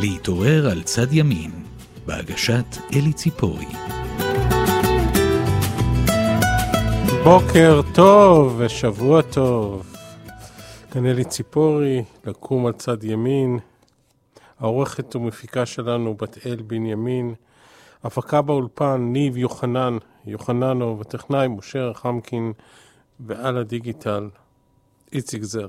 להתעורר על צד ימין, בהגשת אלי ציפורי. בוקר טוב ושבוע טוב. כאן אלי ציפורי, לקום על צד ימין. העורכת ומפיקה שלנו בת אל בנימין. הפקה באולפן ניב יוחננו, וטכנאי משה רחמקין, ועל הדיגיטל איציק זר.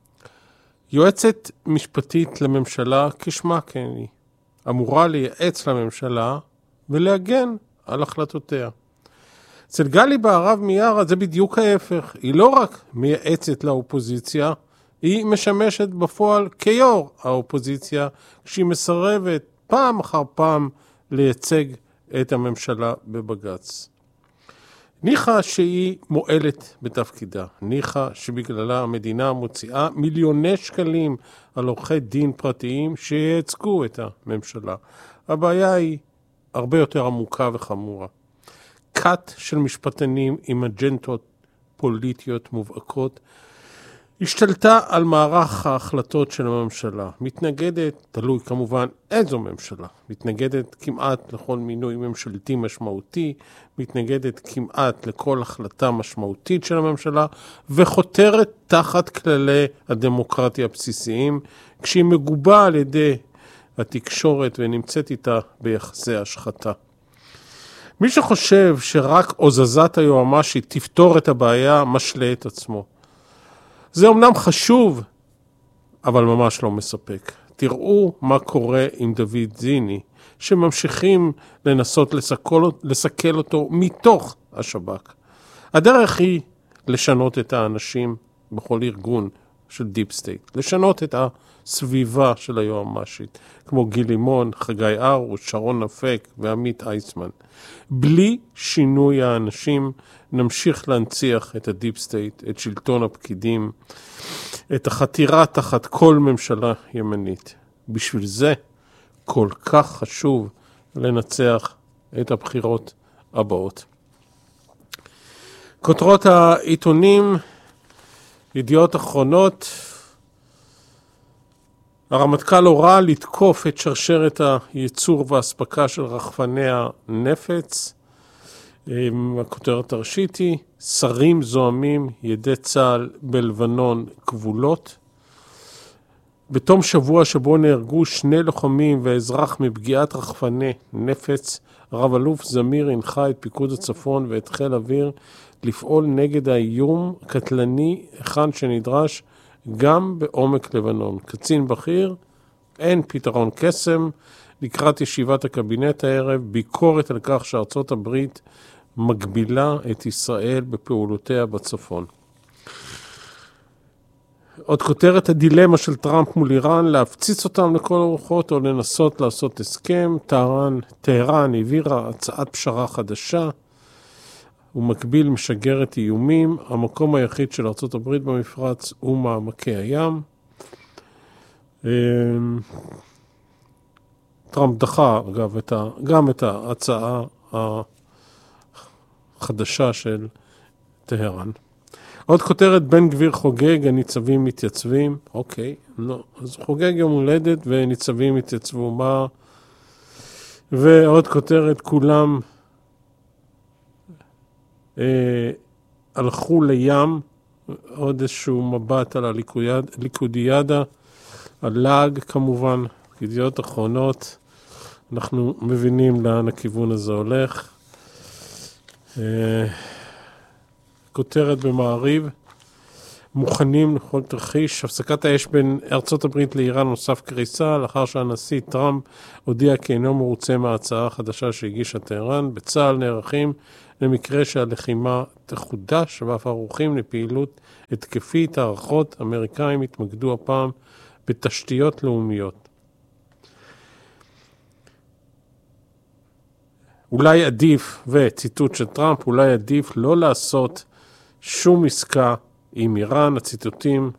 יועצת משפטית לממשלה כשמה כן היא, אמורה לייעץ לממשלה ולהגן על החלטותיה. אצל גלי בהרב מיארה זה בדיוק ההפך. היא לא רק מייעצת לאופוזיציה, היא משמשת בפועל כיו"ר האופוזיציה, כשהיא מסרבת פעם אחר פעם לייצג את הממשלה בבג"ץ. ניחא שהיא מועלת בתפקידה, ניחא שבגללה המדינה מוציאה מיליוני שקלים על עורכי דין פרטיים שייצגו את הממשלה. הבעיה היא הרבה יותר עמוקה וחמורה. קאט של משפטנים עם אג'נדות פוליטיות מובהקות השתלטה על מערך ההחלטות של הממשלה. מתנגדת, תלוי כמובן איזו ממשלה, מתנגדת כמעט לכל מינוי ממשלתי משמעותי, מתנגדת כמעט לכל החלטה משמעותית של הממשלה, וחותרת תחת כללי הדמוקרטיה הבסיסיים, כשהיא מגובה על ידי התקשורת ונמצאת איתה ביחסי השחתה. מי שחושב שרק עוזזת היועמ"שית תפתור את הבעיה, משלה את עצמו. זה אומנם חשוב, אבל ממש לא מספק. תראו מה קורה עם דוד זיני, שממשיכים לנסות לסכל אותו מתוך השב"כ. הדרך היא לשנות את האנשים בכל ארגון של דיפ סטייט, לשנות את הסביבה של היועמ"שית, כמו גיל לימון, חגי ארוש, שרון אפק ועמית אייסמן. בלי שינוי האנשים נמשיך להנציח את הדיפ סטייט, את שלטון הפקידים, את החתירה תחת כל ממשלה ימנית. בשביל זה כל כך חשוב לנצח את הבחירות הבאות. כותרות העיתונים, ידיעות אחרונות, הרמטכ"ל הורה לתקוף את שרשרת הייצור והספקה של רחפני הנפץ. הכותרת הראשית היא, שרים זועמים, ידי צה"ל בלבנון כבולות. בתום שבוע שבו נהרגו 2 לוחמים ואזרח מפגיעת רחפני נפץ, רב אלוף זמיר הנחה את פיקוד הצפון ואת חיל אוויר לפעול נגד האיום קטלני היכן שנדרש, גם בעומק לבנון. קצין בכיר, אין פתרון קסם. לקראת ישיבת הקבינט הערב, ביקורת על כך שארצות הברית מגבילה את ישראל בפעולותיה בצפון. עוד כותרת, הדילמה של טראמפ מול איראן, להפציץ אותם לכל הרוחות או לנסות לעשות הסכם. טהרן העבירה הצעת פשרה חדשה, ומקביל משגרת איומים. המקום היחיד של ארצות הברית במפרץ הוא מעמקי הים. טראמפ דחה אגב גם את ההצעה החדשה של טהרן. עוד כותרת, בן גביר חוגג, הניצבים מתייצבים. אוקיי, לא, אז חוגג יום הולדת וניצבים התייצבו. מה? ועוד כותרת, כולם הלכו לים. עוד איזשהו מבט על הליכודיאדה, הלאג כמובן, ידיעות אחרונות. אנחנו מבינים לאן הכיוון הזה הולך. כותרת במעריב, מוכנים לכל תרחיש. הפסקת האש בין ארצות הברית לאיראן נוסף קריסה, לאחר שהנשיא טראמפ הודיע כי אינו מרוצה מההצעה החדשה שהגישה טהרן. בצה"ל נערכים למקרה שהלחימה תחודש, ואף ערוכים לפעילות התקפית. הערכות אמריקאים התמקדו הפעם בתשתיות לאומיות. אולי עדיף, וציטוט של טראמפ, אולי עדיף לא לעשות שום עסקה עם איראן. הציטוטים